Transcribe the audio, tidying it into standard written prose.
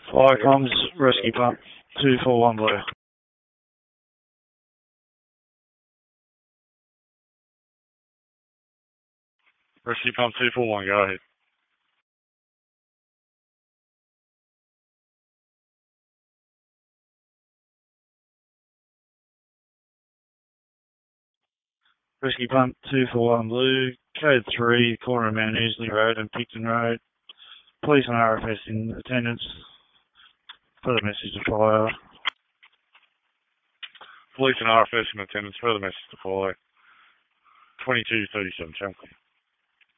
Fire comms, rescue pump, 241 blue. Rescue pump 241, go ahead. Rescue pump 241 blue, code 3, corner of Mount Ousley Road and Picton Road. Police and RFS in attendance. Further message to follow. Police and RFS in attendance, further message to follow. 2237 Chunkley.